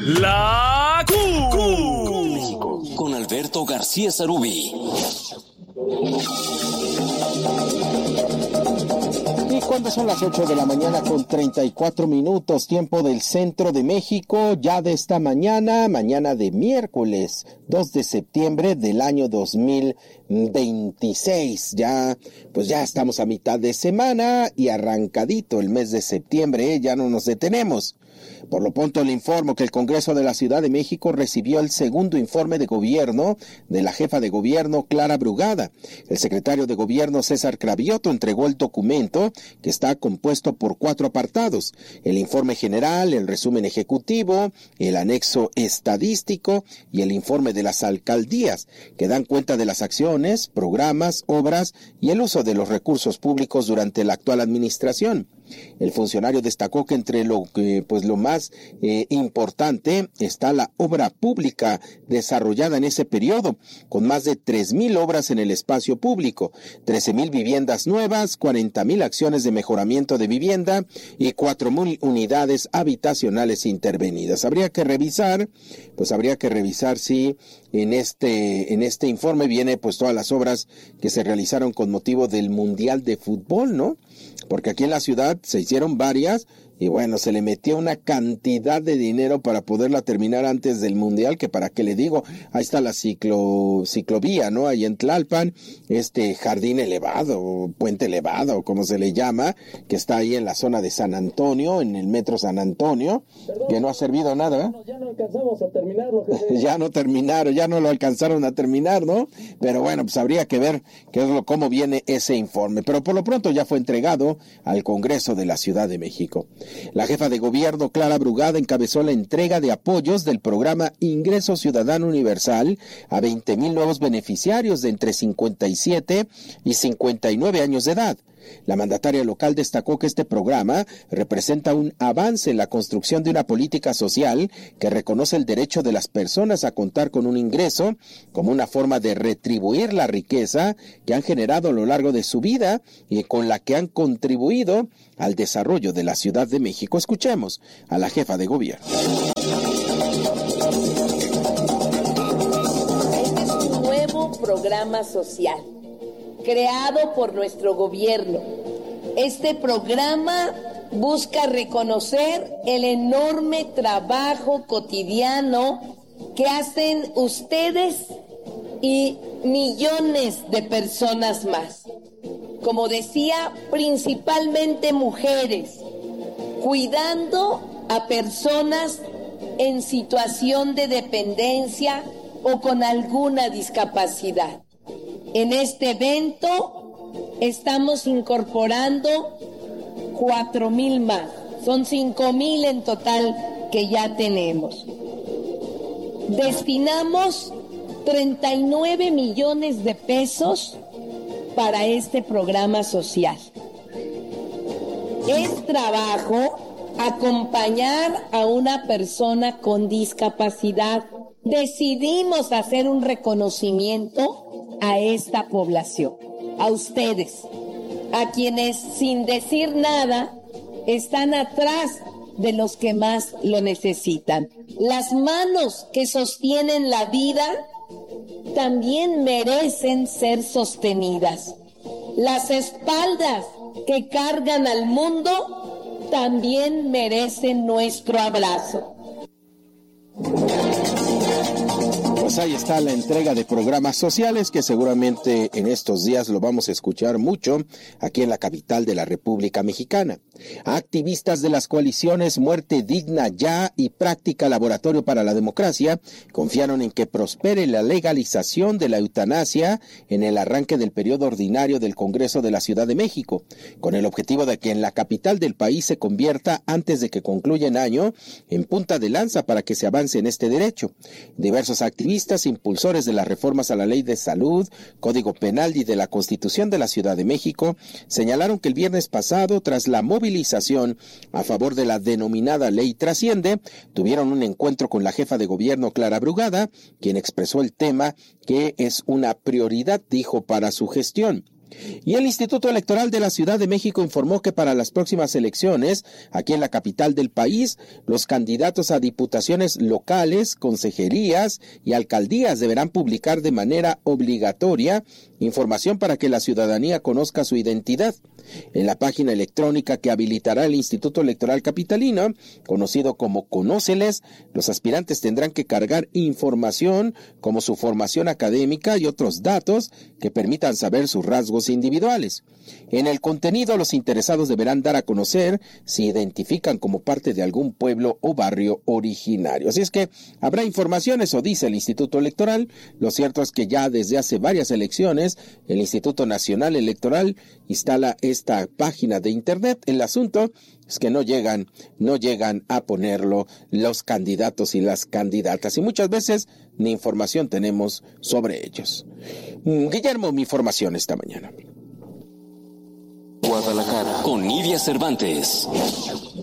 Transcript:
La Q. México, con Alberto García Sarubí. Y cuando son las 8 de la mañana con 34 minutos, tiempo del centro de México, ya de esta mañana de miércoles 2 de septiembre del año 2026. Ya estamos a mitad de semana y arrancadito el mes de septiembre, ya no nos detenemos. Por lo pronto le informo que el Congreso de la Ciudad de México recibió el segundo informe de gobierno de la jefa de gobierno Clara Brugada. El secretario de Gobierno César Cravioto entregó el documento que está compuesto por 4 apartados: el informe general, el resumen ejecutivo, el anexo estadístico y el informe de las alcaldías, que dan cuenta de las acciones, programas, obras y el uso de los recursos públicos durante la actual administración. El funcionario destacó que entre lo más importante está la obra pública desarrollada en ese periodo, con más de 3,000 obras en el espacio público, 13,000 viviendas nuevas, 40,000 acciones de mejoramiento de vivienda y 4,000 unidades habitacionales intervenidas. Habría que revisar si en este informe viene todas las obras que se realizaron con motivo del Mundial de Fútbol, ¿no? Porque aquí en la ciudad se hicieron varias y bueno, se le metió una cantidad de dinero para poderla terminar antes del Mundial, que para qué le digo, ahí está la ciclovía, ¿no? Ahí en Tlalpan, jardín elevado, puente elevado, como se le llama, que está ahí en la zona de San Antonio, en el metro San Antonio, que no ha servido nada, ¿eh? Ya no alcanzamos a terminar lo que ya no lo alcanzaron a terminar, ¿no? Pero bueno, pues habría que ver cómo viene ese informe. Pero por lo pronto ya fue entregado al Congreso de la Ciudad de México. La jefa de gobierno Clara Brugada encabezó la entrega de apoyos del programa Ingreso Ciudadano Universal a 20,000 nuevos beneficiarios de entre 57 y 59 años de edad. La mandataria local destacó que este programa representa un avance en la construcción de una política social que reconoce el derecho de las personas a contar con un ingreso como una forma de retribuir la riqueza que han generado a lo largo de su vida y con la que han contribuido al desarrollo de la Ciudad de México. Escuchemos a la jefa de gobierno. Este es un nuevo programa social creado por nuestro gobierno. Este programa busca reconocer el enorme trabajo cotidiano que hacen ustedes y millones de personas más. Como decía, principalmente mujeres, cuidando a personas en situación de dependencia o con alguna discapacidad. En este evento estamos incorporando 4,000 más. Son 5,000 en total que ya tenemos. Destinamos 39 millones de pesos para este programa social. Es trabajo acompañar a una persona con discapacidad. Decidimos hacer un reconocimiento a esta población, a ustedes, a quienes sin decir nada están atrás de los que más lo necesitan. Las manos que sostienen la vida también merecen ser sostenidas. Las espaldas que cargan al mundo también merecen nuestro abrazo. Pues ahí está la entrega de programas sociales que seguramente en estos días lo vamos a escuchar mucho aquí en la capital de la República Mexicana. Activistas de las coaliciones Muerte Digna Ya y Práctica Laboratorio para la Democracia confiaron en que prospere la legalización de la eutanasia en el arranque del periodo ordinario del Congreso de la Ciudad de México, con el objetivo de que en la capital del país se convierta antes de que concluya el año en punta de lanza para que se avance en este derecho. Diversos activistas impulsores de las reformas a la Ley de Salud, Código Penal y de la Constitución de la Ciudad de México señalaron que el viernes pasado, tras la movilización a favor de la denominada Ley Trasciende, tuvieron un encuentro con la jefa de gobierno Clara Brugada, quien expresó el tema que es una prioridad, dijo, para su gestión. Y el Instituto Electoral de la Ciudad de México informó que para las próximas elecciones, aquí en la capital del país, los candidatos a diputaciones locales, consejerías y alcaldías deberán publicar de manera obligatoria información para que la ciudadanía conozca su identidad. En la página electrónica que habilitará el Instituto Electoral Capitalino, conocido como Conóceles, los aspirantes tendrán que cargar información como su formación académica y otros datos que permitan saber sus rasgos individuales. En el contenido, los interesados deberán dar a conocer si identifican como parte de algún pueblo o barrio originario. Así es que habrá información, eso dice el Instituto Electoral. Lo cierto es que ya desde hace varias elecciones, el Instituto Nacional Electoral instala esta página de internet. El asunto es que no llegan a ponerlo los candidatos y las candidatas, y muchas veces ni información tenemos sobre ellos. Guillermo, mi información esta mañana. Guadalajara, con Nidia Cervantes.